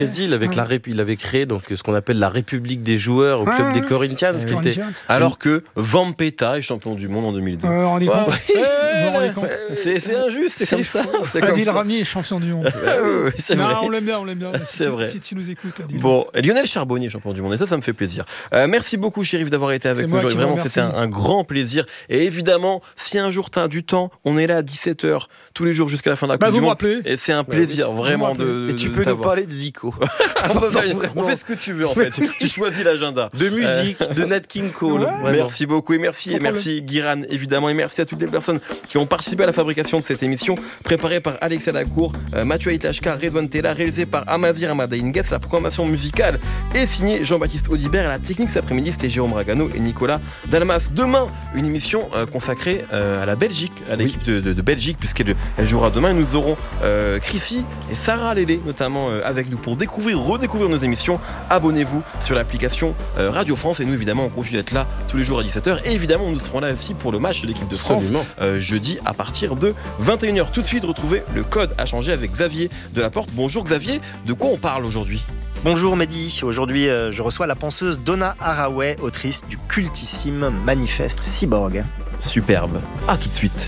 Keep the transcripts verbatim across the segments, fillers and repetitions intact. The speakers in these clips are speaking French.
Brésil, avec la rép- il avait créé donc ce qu'on appelle la République des joueurs au club Ouais, des Corinthians, ouais, qui ouais. était Alors que Vampeta est champion du monde en deux mille deux. Euh, on est Ouais, compte. ouais. Vous vous rendez compte. c'est, c'est injuste, c'est, comme ça. C'est comme Adil ça. Rami est champion du monde. Ouais, ouais, ouais, c'est non, vrai. on l'aime bien, on l'aime bien. Si C'est tu, vrai. Si tu nous écoutes, Adil. Bon, et Lionel Charbonnier, champion du monde, et ça, ça me fait plaisir. Euh, merci beaucoup, Chérif, d'avoir été avec C'est nous moi aujourd'hui. qui vous Vraiment, c'était un, remercie. un grand plaisir. Et évidemment, si un jour tu as du temps, on est là à dix-sept heures, tous les jours jusqu'à la fin de la Bah, Coupe vous du me Monde. rappelez. Et c'est un plaisir, vraiment, Vous me de, de Et tu de peux nous t'avoir. parler de Zico. on, peut faire une- on fait ce que tu veux, en fait. tu, tu choisis l'agenda. De musique, de Nat King Cole. Ouais. Vraiment. Merci beaucoup et merci, Sans et merci Guiran évidemment et merci à toutes les personnes qui ont participé à la fabrication de cette émission préparée par Alexia Lacour, euh, Mathieu Aitachka, Redouane Tella, réalisée par Amazir Amada Inges. La programmation musicale est signée Jean-Baptiste Audibert et la technique cet après-midi c'était Jérôme Ragano et Nicolas Dalmas. Demain, une émission euh, consacrée euh, à la Belgique, à l'équipe de, de, de Belgique puisqu'elle elle jouera demain et nous aurons euh, Chrissy et Sarah Lélé notamment euh, avec nous pour découvrir, redécouvrir nos émissions. Abonnez-vous sur l'application euh, Radio France et nous évidemment on continue d'être là tous les jours à dix-sept heures et évidemment nous serons là aussi pour le match de l'équipe de France Absolument. euh, jeudi à partir de vingt et une heures. Tout de suite retrouvez le code à changer avec Xavier Delaporte. Bonjour Xavier, de quoi on parle aujourd'hui ? Bonjour Mehdi, aujourd'hui euh, je reçois la penseuse Donna Haraway, autrice du cultissime manifeste Cyborg. Superbe, à tout de suite.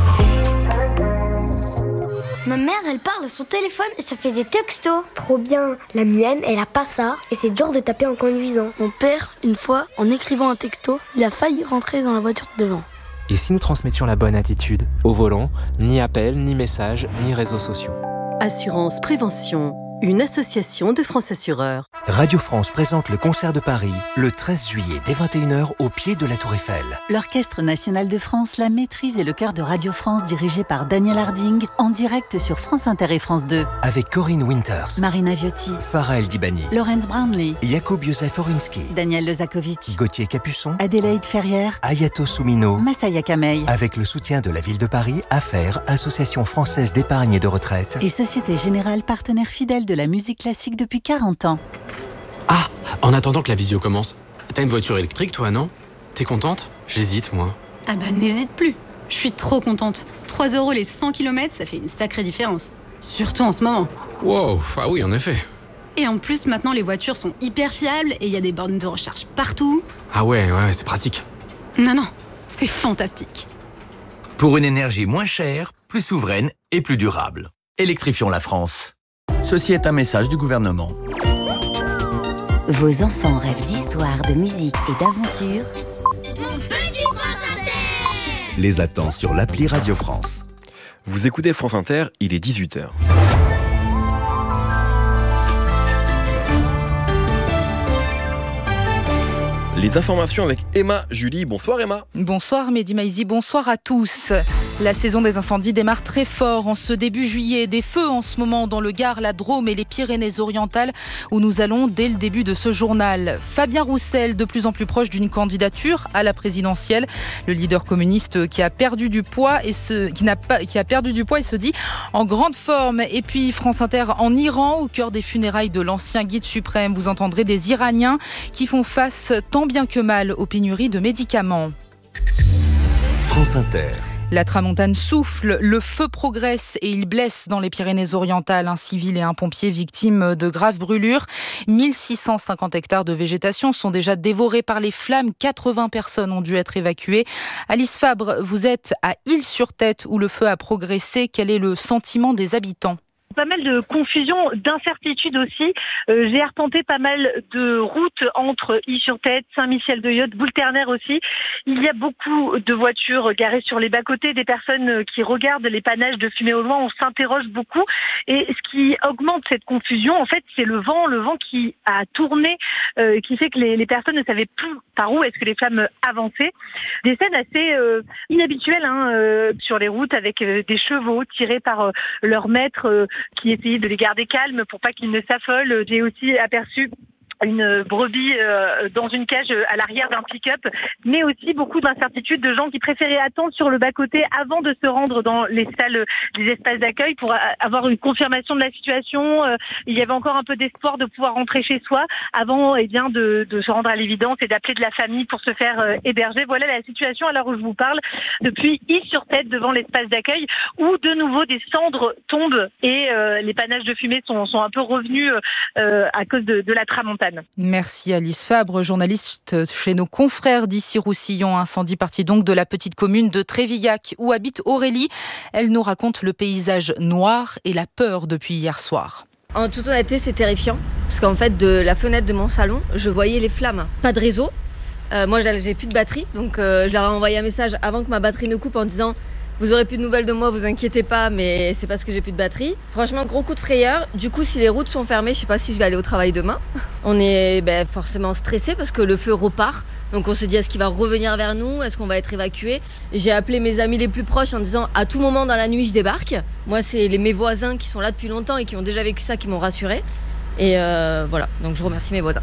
Ma mère, elle parle à son téléphone et ça fait des textos. Trop bien. La mienne, elle a pas ça et c'est dur de taper en conduisant. Mon père, une fois, en écrivant un texto, il a failli rentrer dans la voiture de devant. Et si nous transmettions la bonne attitude ? Au volant, ni appel, ni message, ni réseaux sociaux. Assurance Prévention, une association de France Assureurs. Radio France présente le concert de Paris le treize juillet dès vingt et une heures au pied de la Tour Eiffel. L'Orchestre National de France, la maîtrise et le chœur de Radio France dirigé par Daniel Harding en direct sur France Inter et France deux. Avec Corinne Winters, Marina Viotti, Farah El Dibani, Laurence Brownlee, Jakub Józef Orinski, Daniel Lezakovic, Gauthier Capuçon, Adélaïde Ferrière, Ayato Soumino, Massaya Kamei. Avec le soutien de la ville de Paris, Affaires, Association française d'épargne et de retraite. Et Société Générale, partenaire fidèle de la musique classique depuis quarante ans. Ah, en attendant que la visio commence, t'as une voiture électrique toi, non ? T'es contente ? J'hésite, moi. Ah bah n'hésite plus. Je suis trop contente. trois euros les cent kilomètres, ça fait une sacrée différence. Surtout en ce moment. Wow, ah oui, en effet. Et en plus, maintenant, les voitures sont hyper fiables et il y a des bornes de recharge partout. Ah ouais, ouais, c'est pratique. Non, non, c'est fantastique. Pour une énergie moins chère, plus souveraine et plus durable. Électrifions la France. Ceci est un message du gouvernement. Vos enfants rêvent d'histoire, de musique et d'aventure. Mon petit France Inter. Les attend sur l'appli Radio France. Vous écoutez France Inter, il est dix-huit heures. Les informations avec Emma Julie. Bonsoir Emma. Bonsoir Mehdi Maizi, bonsoir à tous. La saison des incendies démarre très fort en ce début juillet. Des feux en ce moment dans le Gard, la Drôme et les Pyrénées-Orientales où nous allons dès le début de ce journal. Fabien Roussel, de plus en plus proche d'une candidature à la présidentielle. Le leader communiste qui a perdu du poids et se, qui n'a pas, qui a perdu du poids et se dit en grande forme. Et puis France Inter en Iran, au cœur des funérailles de l'ancien guide suprême. Vous entendrez des Iraniens qui font face tant bien que mal aux pénuries de médicaments. France Inter. La tramontane souffle, le feu progresse et il blesse dans les Pyrénées-Orientales un civil et un pompier victimes de graves brûlures. mille six cent cinquante hectares de végétation sont déjà dévorés par les flammes. quatre-vingts personnes ont dû être évacuées. Alice Fabre, vous êtes à Île-sur-Tête où le feu a progressé. Quel est le sentiment des habitants ? Pas mal de confusion, d'incertitude aussi. Euh, j'ai arpenté pas mal de routes entre Île-sur-Tête, Saint-Michel-de-Yode, Boule-Ternaire aussi. Il y a beaucoup de voitures garées sur les bas-côtés, des personnes qui regardent les panaches de fumée au loin. On s'interroge beaucoup. Et ce qui augmente cette confusion, en fait, c'est le vent, le vent qui a tourné, euh, qui fait que les, les personnes ne savaient plus par où est-ce que les flammes avançaient. Des scènes assez euh, inhabituelles hein, euh, sur les routes avec euh, des chevaux tirés par euh, leur maître euh, qui essayaient de les garder calmes pour pas qu'ils ne s'affolent. J'ai aussi aperçu une brebis euh, dans une cage à l'arrière d'un pick-up, mais aussi beaucoup d'incertitudes de gens qui préféraient attendre sur le bas-côté avant de se rendre dans les salles, les espaces d'accueil pour avoir une confirmation de la situation. Euh, il y avait encore un peu d'espoir de pouvoir rentrer chez soi avant eh bien, de, de se rendre à l'évidence et d'appeler de la famille pour se faire euh, héberger. Voilà la situation à l'heure où je vous parle, depuis Is-sur-Tête devant l'espace d'accueil, où de nouveau des cendres tombent et euh, les panaches de fumée sont, sont un peu revenus euh, à cause de, de la tramontane. Merci Alice Fabre, journaliste chez nos confrères d'Issy-Roussillon. Incendie parti donc de la petite commune de Trévillac où habite Aurélie. Elle nous raconte le paysage noir et la peur depuis hier soir. En toute honnêteté, c'est terrifiant parce qu'en fait, de la fenêtre de mon salon, je voyais les flammes. Pas de réseau. Euh, moi, j'ai plus de batterie, donc euh, je leur ai envoyé un message avant que ma batterie ne coupe en disant « Vous aurez plus de nouvelles de moi, vous inquiétez pas, mais c'est parce que j'ai plus de batterie. » Franchement, gros coup de frayeur. Du coup, si les routes sont fermées, je sais pas si je vais aller au travail demain. On est ben, forcément stressé parce que le feu repart. Donc on se dit, est-ce qu'il va revenir vers nous? Est-ce qu'on va être évacué? J'ai appelé mes amis les plus proches en disant, à tout moment dans la nuit, je débarque. Moi, c'est les, mes voisins qui sont là depuis longtemps et qui ont déjà vécu ça qui m'ont rassurée. Et euh, voilà, donc je remercie mes voisins.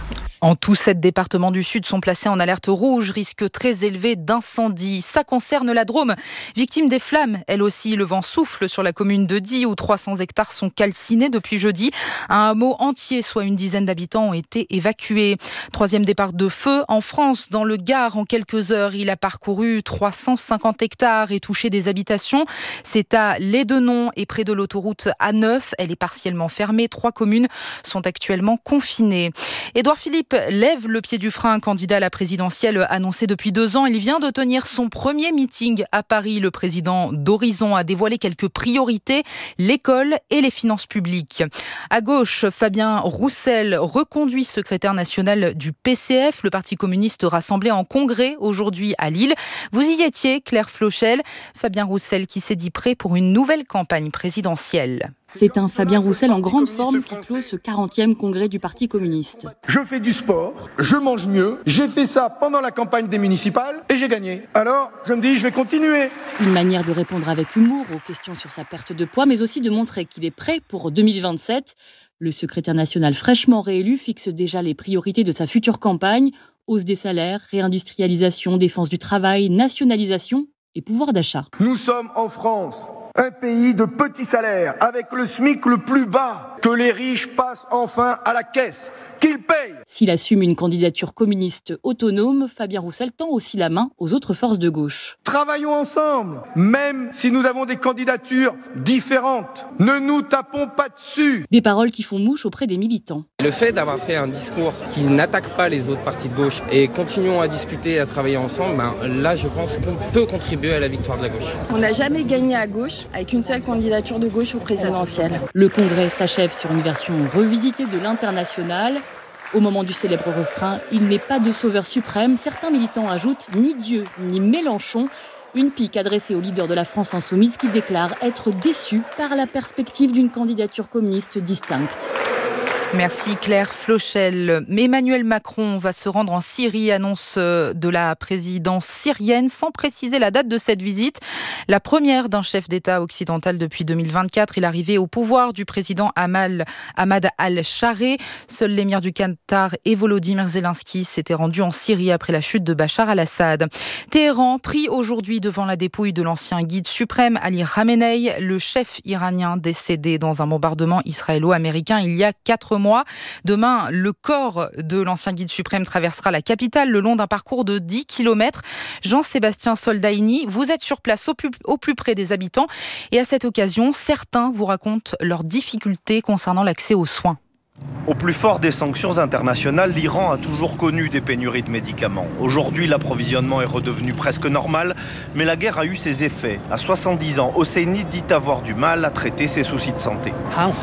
En tout, sept départements du Sud sont placés en alerte rouge, risque très élevé d'incendie. Ça concerne la Drôme, victime des flammes. Elle aussi, le vent souffle sur la commune de Die, où trois cents hectares sont calcinés depuis jeudi. Un hameau entier, soit une dizaine d'habitants, ont été évacués. Troisième départ de feu en France, dans le Gard. En quelques heures, il a parcouru trois cent cinquante hectares et touché des habitations. C'est à Lédenon et près de l'autoroute A neuf. Elle est partiellement fermée. Trois communes sont actuellement confinées. Édouard Philippe lève le pied du frein, candidat à la présidentielle annoncé depuis deux ans. Il vient de tenir son premier meeting à Paris. Le président d'Horizon a dévoilé quelques priorités, l'école et les finances publiques. À gauche, Fabien Roussel, reconduit secrétaire national du P C F, le Parti communiste rassemblé en congrès aujourd'hui à Lille. Vous y étiez, Claire Flochel. Fabien Roussel qui s'est dit prêt pour une nouvelle campagne présidentielle. C'est un Fabien Roussel en grande forme qui clôt ce quarantième congrès du Parti communiste. Je fais du sport, je mange mieux, j'ai fait ça pendant la campagne des municipales et j'ai gagné. Alors, je me dis, je vais continuer. Une manière de répondre avec humour aux questions sur sa perte de poids, mais aussi de montrer qu'il est prêt pour deux mille vingt-sept. Le secrétaire national fraîchement réélu fixe déjà les priorités de sa future campagne. Hausse des salaires, réindustrialisation, défense du travail, nationalisation et pouvoir d'achat. Nous sommes en France, un pays de petits salaires, avec le SMIC le plus bas. Que les riches passent enfin à la caisse, qu'ils payent. S'il assume une candidature communiste autonome, Fabien Roussel tend aussi la main aux autres forces de gauche. Travaillons ensemble, même si nous avons des candidatures différentes. Ne nous tapons pas dessus. Des paroles qui font mouche auprès des militants. Le fait d'avoir fait un discours qui n'attaque pas les autres partis de gauche et continuons à discuter, à travailler ensemble, ben là je pense qu'on peut contribuer à la victoire de la gauche. On n'a jamais gagné à gauche avec une seule candidature de gauche au présidentiel. Le congrès s'achève sur une version revisitée de l'Internationale. Au moment du célèbre refrain, il n'est pas de sauveur suprême. Certains militants ajoutent ni Dieu ni Mélenchon. Une pique adressée au leader de la France insoumise qui déclare être déçu par la perspective d'une candidature communiste distincte. Merci Claire Flochel. Emmanuel Macron va se rendre en Syrie, annonce de la présidence syrienne, sans préciser la date de cette visite. La première d'un chef d'État occidental depuis deux mille vingt-quatre. Il est arrivé au pouvoir du président Amal, Ahmad al-Chareh. Seul l'émir du Qatar et Volodymyr Zelensky s'étaient rendus en Syrie après la chute de Bachar al-Assad. Téhéran pris aujourd'hui devant la dépouille de l'ancien guide suprême Ali Khamenei, le chef iranien décédé dans un bombardement israélo-américain il y a quatre mois. Mois. Demain, le corps de l'ancien guide suprême traversera la capitale le long d'un parcours de dix kilomètres. Jean-Sébastien Soldaini, vous êtes sur place au plus, au plus près des habitants et à cette occasion, certains vous racontent leurs difficultés concernant l'accès aux soins. Au plus fort des sanctions internationales, l'Iran a toujours connu des pénuries de médicaments. Aujourd'hui, l'approvisionnement est redevenu presque normal, mais la guerre a eu ses effets. À soixante-dix ans, Hosseini dit avoir du mal à traiter ses soucis de santé. Ma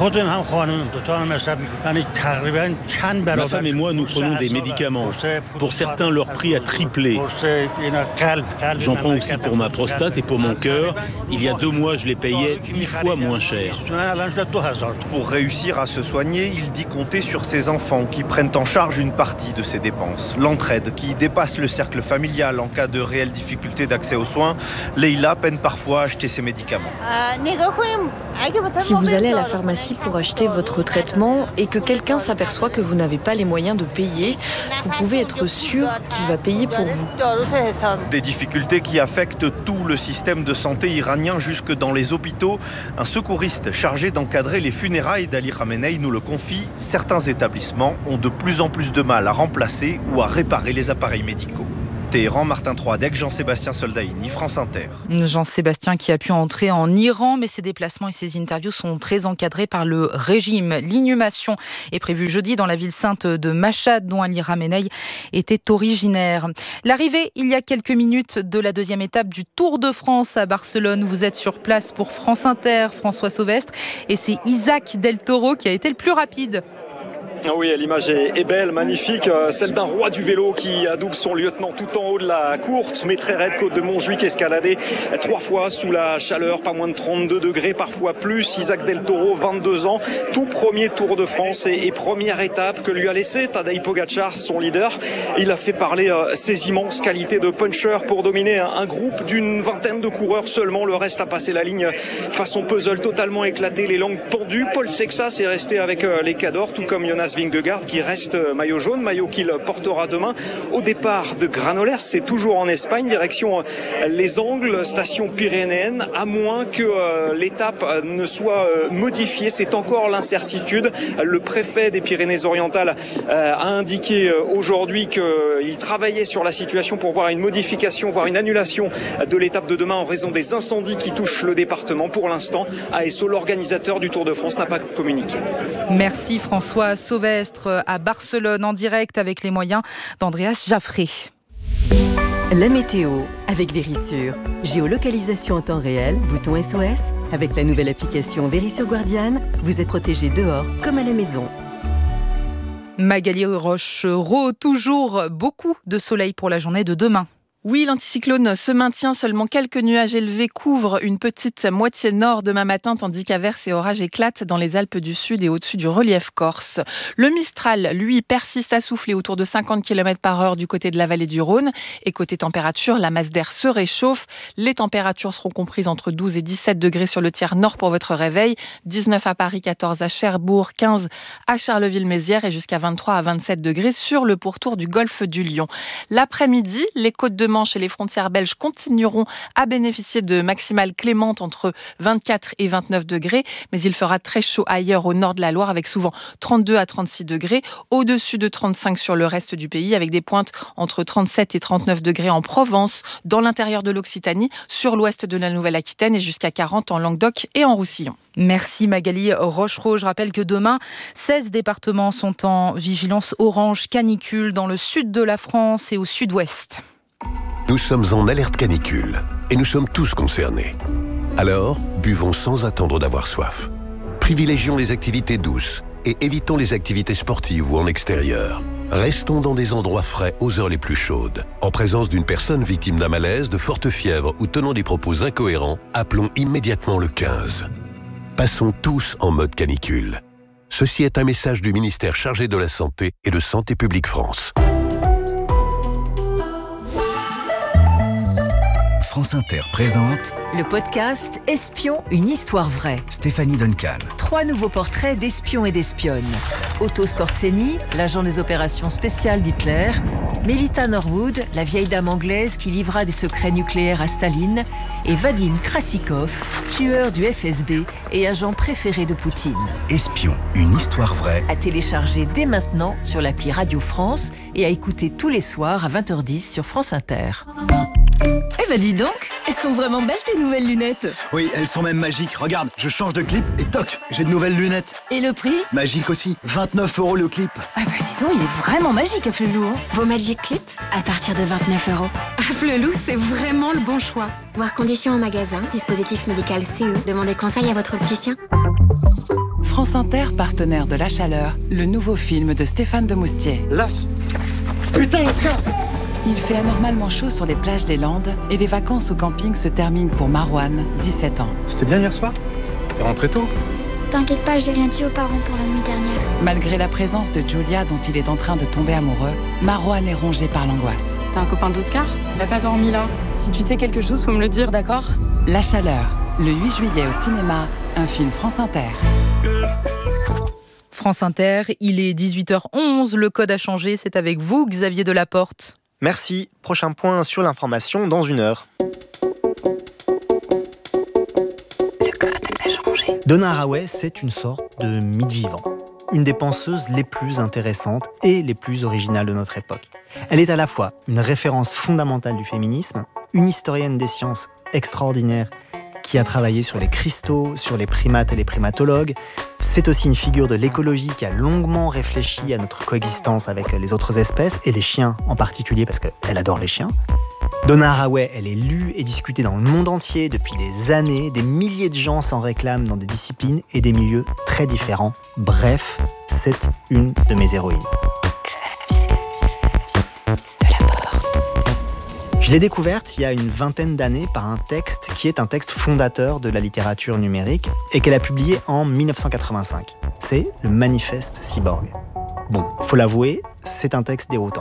femme et moi, nous prenons des médicaments. Pour certains, leur prix a triplé. J'en prends aussi pour ma prostate et pour mon cœur. Il y a deux mois, je les payais dix fois moins cher. Pour réussir à se soigner, il dit qu'on compter sur ses enfants qui prennent en charge une partie de ses dépenses. L'entraide qui dépasse le cercle familial en cas de réelle difficulté d'accès aux soins. Leïla peine parfois à acheter ses médicaments. Si vous allez à la pharmacie pour acheter votre traitement et que quelqu'un s'aperçoit que vous n'avez pas les moyens de payer, vous pouvez être sûr qu'il va payer pour vous. Des difficultés qui affectent tout le système de santé iranien jusque dans les hôpitaux. Un secouriste chargé d'encadrer les funérailles d'Ali Khamenei nous le confie. Certains établissements ont de plus en plus de mal à remplacer ou à réparer les appareils médicaux. Téhéran, Martin Troadec, Jean-Sébastien Soldaini, France Inter. Jean-Sébastien qui a pu entrer en Iran, mais ses déplacements et ses interviews sont très encadrés par le régime. L'inhumation est prévue jeudi dans la ville sainte de Machhad, dont Ali Khamenei était originaire. L'arrivée, il y a quelques minutes, de la deuxième étape du Tour de France à Barcelone. Vous êtes sur place pour France Inter, François Sauvestre, et c'est Isaac Del Toro qui a été le plus rapide. Oui, l'image est belle, magnifique, celle d'un roi du vélo qui adoube son lieutenant tout en haut de la courte, mais très raide, côte de Montjuic, escaladée trois fois sous la chaleur, pas moins de trente-deux degrés, parfois plus. Isaac Del Toro, vingt-deux ans, tout premier Tour de France et, et première étape que lui a laissé Tadej Pogačar, son leader. Il a fait parler euh, ses immenses qualités de puncher pour dominer un, un groupe d'une vingtaine de coureurs seulement. Le reste a passé la ligne façon puzzle, totalement éclaté, les langues pendues. Paul Sexas est resté avec euh, les cadors, tout comme Jonas Vingegaard qui reste maillot jaune, maillot qu'il portera demain au départ de Granollers. C'est toujours en Espagne, direction les Angles, station pyrénéenne, à moins que euh, l'étape ne soit euh, modifiée. C'est encore l'incertitude. Le préfet des Pyrénées-Orientales euh, a indiqué euh, aujourd'hui qu'il travaillait sur la situation pour voir une modification, voire une annulation de l'étape de demain en raison des incendies qui touchent le département. Pour l'instant, A S O, l'organisateur du Tour de France, n'a pas communiqué. Merci François Sauvestre à Barcelone en direct avec les moyens d'Andreas Jaffré. La météo avec Vérissure. Géolocalisation en temps réel, bouton S O S. Avec la nouvelle application Vérissure Guardian, vous êtes protégé dehors comme à la maison. Magali Rochereau, toujours beaucoup de soleil pour la journée de demain. Oui, l'anticyclone se maintient, seulement quelques nuages élevés couvrent une petite moitié nord demain matin, tandis qu'averses et orages éclatent dans les Alpes du Sud et au-dessus du relief corse. Le Mistral, lui, persiste à souffler autour de cinquante kilomètres par heure du côté de la vallée du Rhône. Et côté température, la masse d'air se réchauffe. Les températures seront comprises entre douze et dix-sept degrés sur le tiers nord pour votre réveil. dix-neuf à Paris, quatorze à Cherbourg, quinze à Charleville-Mézières et jusqu'à vingt-trois à vingt-sept degrés sur le pourtour du golfe du Lion. L'après-midi, les côtes de Manche et les frontières belges continueront à bénéficier de maximales clémentes entre vingt-quatre et vingt-neuf degrés, mais il fera très chaud ailleurs au nord de la Loire avec souvent trente-deux à trente-six degrés, au-dessus de trente-cinq sur le reste du pays avec des pointes entre trente-sept et trente-neuf degrés en Provence, dans l'intérieur de l'Occitanie, sur l'ouest de la Nouvelle-Aquitaine et jusqu'à quarante en Languedoc et en Roussillon. Merci Magali Rochereau. Je rappelle que demain, seize départements sont en vigilance orange canicule dans le sud de la France et au sud-ouest. Nous sommes en alerte canicule et nous sommes tous concernés. Alors, buvons sans attendre d'avoir soif. Privilégions les activités douces et évitons les activités sportives ou en extérieur. Restons dans des endroits frais aux heures les plus chaudes. En présence d'une personne victime d'un malaise, de forte fièvre ou tenant des propos incohérents, appelons immédiatement le quinze. Passons tous en mode canicule. Ceci est un message du ministère chargé de la Santé et de Santé publique France. France Inter présente le podcast Espion, une histoire vraie. Stéphanie Duncan. Trois nouveaux portraits d'espions et d'espionnes. Otto Skorzeny, l'agent des opérations spéciales d'Hitler. Melita Norwood, la vieille dame anglaise qui livra des secrets nucléaires à Staline. Et Vadim Krasikov, tueur du F S B et agent préféré de Poutine. Espion, une histoire vraie. À télécharger dès maintenant sur l'appli Radio France et à écouter tous les soirs à vingt heures dix sur France Inter. Eh ben dis donc, elles sont vraiment belles tes nouvelles lunettes. Oui, elles sont même magiques. Regarde, je change de clip et toc, j'ai de nouvelles lunettes. Et le prix? Magique aussi, vingt-neuf euros le clip. Ah bah dis donc, il est vraiment magique Afflelou. Hein. Vos Magic Clips à partir de vingt-neuf euros. Afflelou, c'est vraiment le bon choix. Voir conditions en magasin, dispositif médical C E. Demandez conseil à votre opticien. France Inter, partenaire de La Chaleur, le nouveau film de Stéphane Demoustier. Lâche. Putain, Oscar. Il fait anormalement chaud sur les plages des Landes et les vacances au camping se terminent pour Marwan, dix-sept ans. C'était bien hier soir? T'es rentré tôt? T'inquiète pas, j'ai rien dit aux parents pour la nuit dernière. Malgré la présence de Julia dont il est en train de tomber amoureux, Marouane est rongé par l'angoisse. T'as un copain d'Oscar? Il a pas dormi là. Si tu sais quelque chose, faut me le dire, d'accord? La Chaleur, le huit juillet au cinéma, un film France Inter. France Inter, il est dix-huit heures onze, le code a changé, c'est avec vous Xavier Delaporte. Merci, prochain point sur l'information dans une heure. Donna Haraway, c'est une sorte de mythe vivant. Une des penseuses les plus intéressantes et les plus originales de notre époque. Elle est à la fois une référence fondamentale du féminisme, une historienne des sciences extraordinaire qui a travaillé sur les cristaux, sur les primates et les primatologues. C'est aussi une figure de l'écologie qui a longuement réfléchi à notre coexistence avec les autres espèces, et les chiens en particulier, parce qu'elle adore les chiens. Donna Haraway, elle est lue et discutée dans le monde entier depuis des années. Des milliers de gens s'en réclament dans des disciplines et des milieux très différents. Bref, c'est une de mes héroïnes. Je l'ai découverte il y a une vingtaine d'années par un texte qui est un texte fondateur de la littérature numérique et qu'elle a publié en dix-neuf cent quatre-vingt-cinq. C'est le Manifeste Cyborg. Bon, faut l'avouer, c'est un texte déroutant.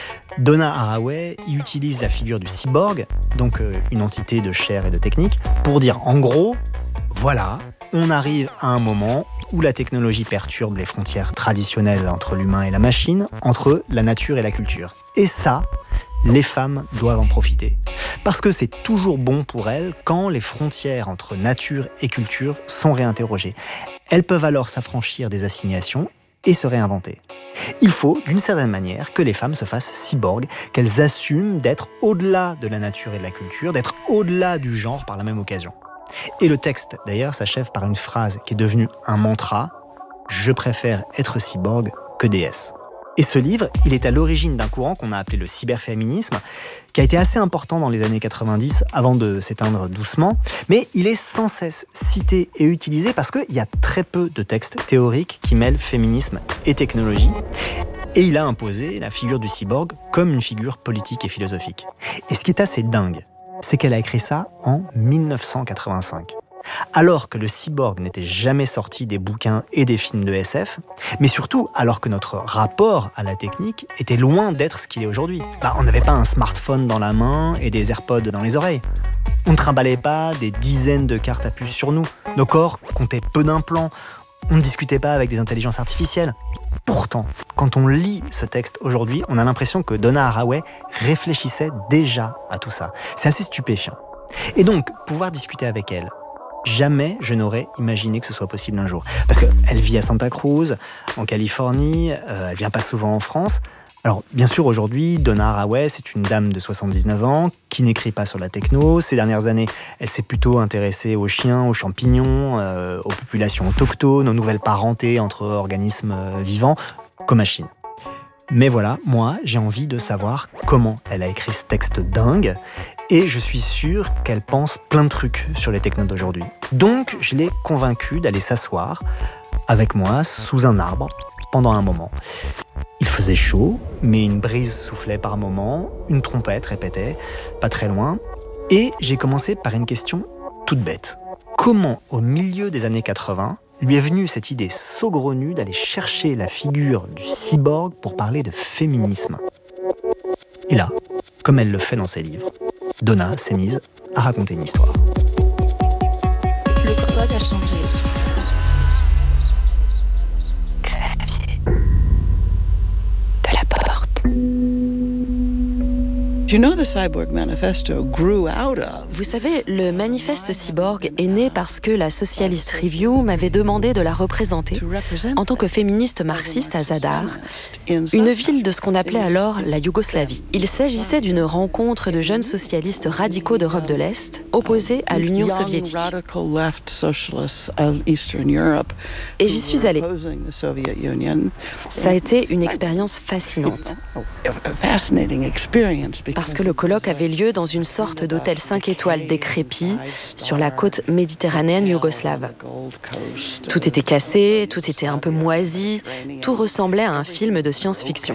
Donna Haraway y utilise la figure du cyborg, donc euh, une entité de chair et de technique, pour dire en gros, voilà, on arrive à un moment où la technologie perturbe les frontières traditionnelles entre l'humain et la machine, entre la nature et la culture. Et ça, les femmes doivent en profiter. Parce que c'est toujours bon pour elles quand les frontières entre nature et culture sont réinterrogées. Elles peuvent alors s'affranchir des assignations et se réinventer. Il faut, d'une certaine manière, que les femmes se fassent cyborgs, qu'elles assument d'être au-delà de la nature et de la culture, d'être au-delà du genre par la même occasion. Et le texte, d'ailleurs, s'achève par une phrase qui est devenue un mantra « Je préfère être cyborg que déesse ». Et ce livre, il est à l'origine d'un courant qu'on a appelé le cyberféminisme, qui a été assez important dans les années quatre-vingt-dix, avant de s'éteindre doucement, mais il est sans cesse cité et utilisé parce qu'il y a très peu de textes théoriques qui mêlent féminisme et technologie. Et il a imposé la figure du cyborg comme une figure politique et philosophique. Et ce qui est assez dingue, c'est qu'elle a écrit ça en dix-neuf cent quatre-vingt-cinq. Alors que le cyborg n'était jamais sorti des bouquins et des films de S F, mais surtout alors que notre rapport à la technique était loin d'être ce qu'il est aujourd'hui. Bah, on n'avait pas un smartphone dans la main et des AirPods dans les oreilles. On ne trimballait pas des dizaines de cartes à puce sur nous. Nos corps comptaient peu d'implants. On ne discutait pas avec des intelligences artificielles. Pourtant, quand on lit ce texte aujourd'hui, on a l'impression que Donna Haraway réfléchissait déjà à tout ça. C'est assez stupéfiant. Et donc, pouvoir discuter avec elle, jamais je n'aurais imaginé que ce soit possible un jour. Parce qu'elle vit à Santa Cruz, en Californie, euh, elle vient pas souvent en France. Alors, bien sûr, aujourd'hui, Donna Haraway, c'est une dame de soixante-dix-neuf ans qui n'écrit pas sur la techno. Ces dernières années, elle s'est plutôt intéressée aux chiens, aux champignons, euh, aux populations autochtones, aux nouvelles parentés entre organismes euh, vivants, comme à Chine. Mais voilà, moi, j'ai envie de savoir comment elle a écrit ce texte dingue. Et je suis sûr qu'elle pense plein de trucs sur les technos d'aujourd'hui. Donc, je l'ai convaincue d'aller s'asseoir avec moi sous un arbre pendant un moment. Il faisait chaud, mais une brise soufflait par moments, une trompette répétait, pas très loin. Et j'ai commencé par une question toute bête. Comment, au milieu des années quatre-vingts, lui est venue cette idée saugrenue d'aller chercher la figure du cyborg pour parler de féminisme? Et là, comme elle le fait dans ses livres, Donna s'est mise à raconter une histoire. Le code a changé. Xavier Delaporte. Vous savez, le manifeste cyborg est né parce que la Socialist Review m'avait demandé de la représenter en tant que féministe marxiste à Zadar, une ville de ce qu'on appelait alors la Yougoslavie. Il s'agissait d'une rencontre de jeunes socialistes radicaux d'Europe de l'Est opposés à l'Union soviétique. Et j'y suis allée. Ça a été une expérience fascinante. Parce que le colloque avait lieu dans une sorte d'hôtel cinq étoiles décrépit sur la côte méditerranéenne yougoslave. Tout était cassé, tout était un peu moisi, tout ressemblait à un film de science-fiction.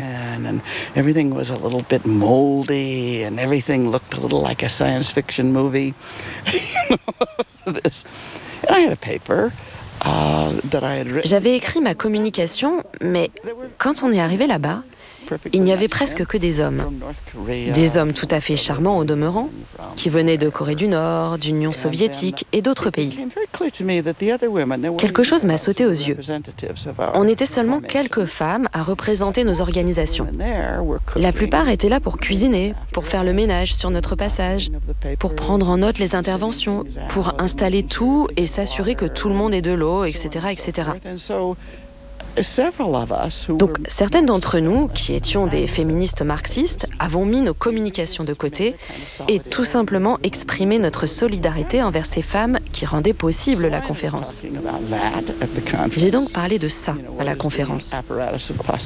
J'avais écrit ma communication, mais quand on est arrivé là-bas, il n'y avait presque que des hommes. Des hommes tout à fait charmants au demeurant, qui venaient de Corée du Nord, d'Union soviétique et d'autres pays. Quelque chose m'a sauté aux yeux. On était seulement quelques femmes à représenter nos organisations. La plupart étaient là pour cuisiner, pour faire le ménage sur notre passage, pour prendre en note les interventions, pour installer tout et s'assurer que tout le monde ait de l'eau, et cetera, et cetera. Donc, certaines d'entre nous, qui étions des féministes marxistes, avons mis nos communications de côté et tout simplement exprimé notre solidarité envers ces femmes qui rendaient possible la conférence. J'ai donc parlé de ça à la conférence.